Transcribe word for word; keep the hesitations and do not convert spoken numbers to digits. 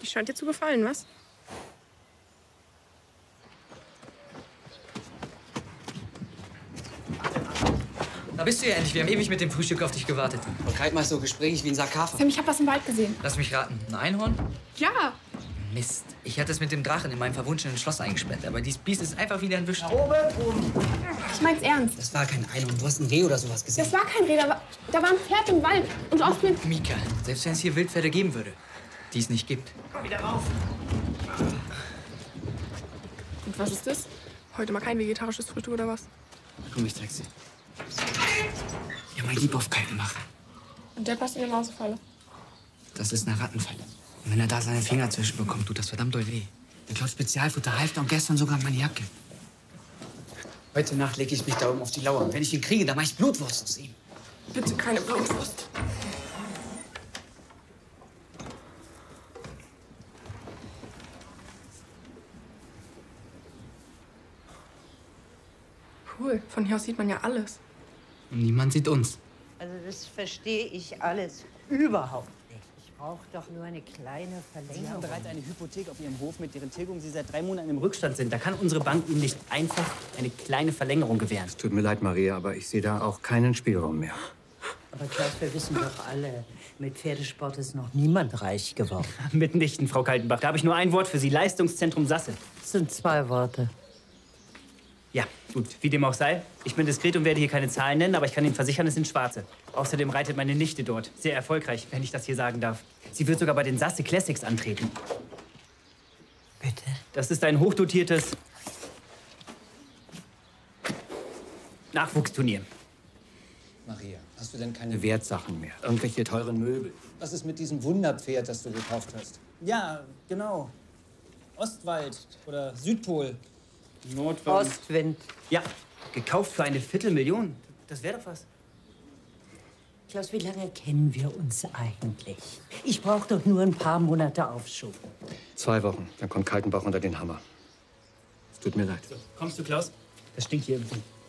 Die scheint dir zu gefallen, was? Da bist du ja endlich. Wir haben ewig mit dem Frühstück auf dich gewartet. Frau Kaltmar ist so gesprächig wie ein Sack Hafer. Sam, ich hab was im Wald gesehen. Lass mich raten. Ein Einhorn? Ja. Mist. Ich hatte es mit dem Drachen in meinem verwunschenen Schloss eingesperrt. Aber dieses Biest ist einfach wieder entwischt. Ich mein's ernst. Das war kein Einhorn. Du hast ein Reh oder sowas gesehen. Das war kein Reh, da war, da war ein Pferd im Wald. Und aus mir... Mika, selbst wenn es hier Wildpferde geben würde, die es nicht gibt. Komm wieder rauf. Und was ist das? Heute mal kein vegetarisches Frühstück oder was? Komm, ich zeig's dir. Ja, mein Lieb auf Kaltmar. Und der passt in die Mausefalle. Das ist eine Rattenfalle. Und wenn er da seine Finger zwischen bekommt, tut das verdammt doll weh. Der klaut Spezialfutter, half und gestern sogar meine Jacke. Heute Nacht lege ich mich da oben auf die Lauer. Und wenn ich ihn kriege, dann mach ich Blutwurst aus ihm. Bitte keine Blutwurst. Cool. Von hier aus sieht man ja alles. Und niemand sieht uns. Also das verstehe ich alles überhaupt nicht. Ich brauche doch nur eine kleine Verlängerung. Sie haben bereits eine Hypothek auf Ihrem Hof, mit deren Tilgung Sie seit drei Monaten im Rückstand sind. Da kann unsere Bank Ihnen nicht einfach eine kleine Verlängerung gewähren. Es tut mir leid, Maria, aber ich sehe da auch keinen Spielraum mehr. Aber Klaus, wir wissen doch alle, mit Pferdesport ist noch niemand reich geworden. Mitnichten, Frau Kaltenbach. Da habe ich nur ein Wort für Sie. Leistungszentrum Sasse. Das sind zwei Worte. Ja, gut. Wie dem auch sei. Ich bin diskret und werde hier keine Zahlen nennen, aber ich kann Ihnen versichern, es sind Schwarze. Außerdem reitet meine Nichte dort. Sehr erfolgreich, wenn ich das hier sagen darf. Sie wird sogar bei den Sasse Classics antreten. Bitte? Das ist ein hochdotiertes Nachwuchsturnier. Maria, hast du denn keine Wertsachen mehr? Irgendwelche teuren Möbel? Was ist mit diesem Wunderpferd, das du gekauft hast? Ja, genau. Ostwald oder Südpol. Nordwand. Ostwind. Ja, gekauft für eine Viertelmillion. Das wäre doch was. Klaus, wie lange kennen wir uns eigentlich? Ich brauche doch nur ein paar Monate Aufschub. Zwei Wochen, dann kommt Kaltenbach unter den Hammer. Es tut mir leid. So, kommst du, Klaus? Das stinkt hier irgendwie.